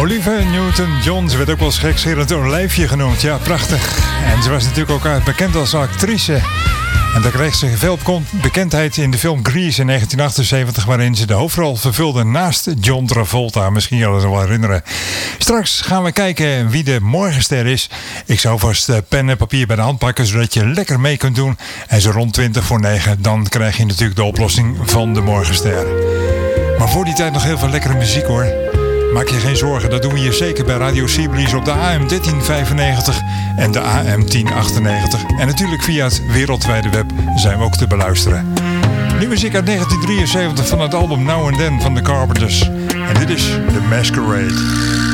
Olivia Newton-John, ze werd ook wel eens gekscherend Olijfje genoemd. Ja, prachtig. En ze was natuurlijk ook bekend als actrice. En daar kreeg ze veel bekendheid in de film Grease in 1978... waarin ze de hoofdrol vervulde naast John Travolta. Misschien jullie het wel herinneren. Straks gaan we kijken wie de morgenster is. Ik zou vast pen en papier bij de hand pakken... zodat je lekker mee kunt doen. En zo rond 9:20, dan krijg je natuurlijk de oplossing van de morgenster. Maar voor die tijd nog heel veel lekkere muziek hoor. Maak je geen zorgen, dat doen we hier zeker bij Radio Seabreeze op de AM 1395 en de AM 1098. En natuurlijk via het wereldwijde web zijn we ook te beluisteren. Nu muziek uit 1973 van het album Now and Then van The Carpenters. En dit is The Masquerade.